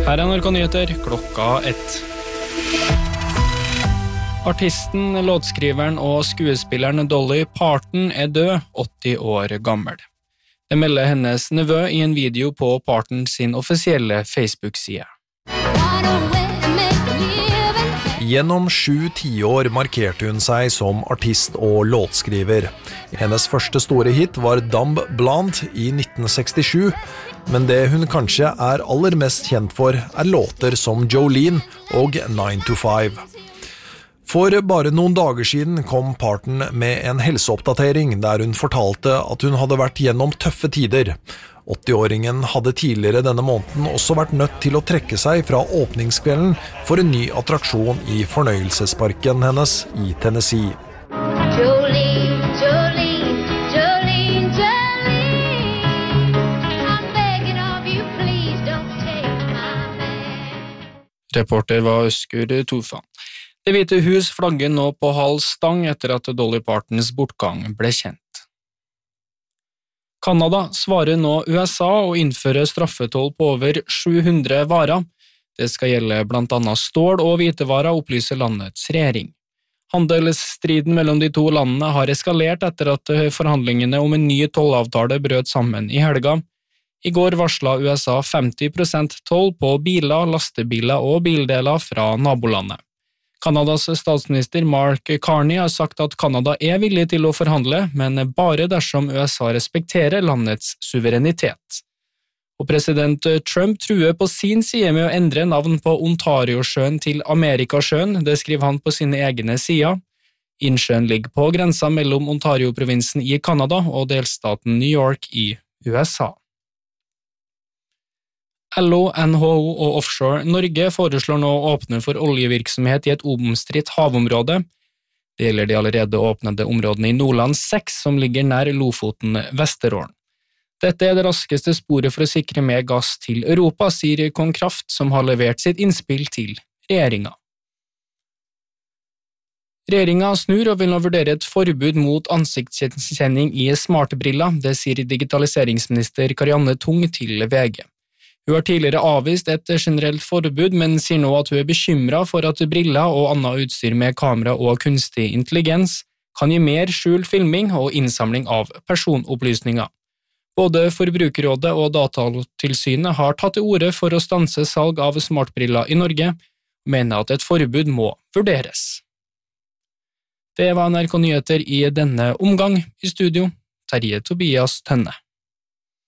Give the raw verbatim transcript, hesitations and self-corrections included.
Her er N R K Nyheter, klokka ett. Artisten, låtskriveren og skuespilleren Dolly Parton er død, åtti år gammel. Det melder hennes nevø i en video på Parton sin offisielle Facebook-side. Gjennom sju tiår markerte hun seg som artist og låtskriver. Hennes første store hit var Dumb Blonde i nitten sekstisju, men det hun kanskje er aller mest kjent for er låter som Jolene og nine to five. For bare noen dager siden kom Parton med en helseoppdatering der hun fortalte at hun hadde vært gjennom tøffe tider. åtti-åringen hadde tidligere denne måneden også vært nødt til å trekke seg fra åpningskvelden for en ny attraksjon i fornøyelsesparken hennes i Tennessee. Jolene, Jolene, Jolene, Jolene, I'm begging of you, please don't take my man. Reporter var Øskur Tufan. Det hvite hus flagger nå på halv stang etter at Dolly Partons bortgang ble kjent. Kanada svarer nå U S A og innfører straffetoll på over sju hundre varer. Det skal gjelde blant annet stål og hvitevarer, opplyser landets regjering. Handelsstriden mellom de to landene har eskalert etter at forhandlingene om en ny tollavtale brøt sammen i helga. I går varslet U S A femti prosent toll på biler, lastebiler og bildeler fra nabolandet. Kanadas statsminister Mark Carney har sagt at Kanada er villig til å forhandle, men bare dersom U S A respekterer landets suverenitet. Og president Trump truer på sin side med å endre navn på Ontario-sjøen til Amerikasjøen, det skriver han på sine egne sider. Innsjøen ligger på grensa mellom Ontario-provinsen i Kanada og delstaten New York i U S A. L O, N H O og Offshore Norge foreslår nå å åpne for oljevirksomhet i et omstridt havområde. Det gjelder de allerede åpnede områdene i Nordland seks som ligger nær Lofoten Vesterålen. Dette er det raskeste sporet for å sikre mer gass til Europa, sier Konkraft, som har levert sitt innspill til regjeringa. Regjeringa snur og vil nå vurdere et forbud mot ansiktsgjenkjenning i smartbriller, det sier digitaliseringsminister Karianne Tung til V G. Hun har tidligere avvist et generelt forbud, men sier nå at hun er bekymret for at briller og annet utstyr med kamera og kunstig intelligens kan gi mer skjult filming og innsamling av personopplysninger. Både Forbrukerrådet og Datatilsynet har tatt til orde for å stanse salg av smartbriller i Norge, og mener at et forbud må vurderes. Det var N R K Nyheter i denne omgang. I studio, Terje Tobias Tønne.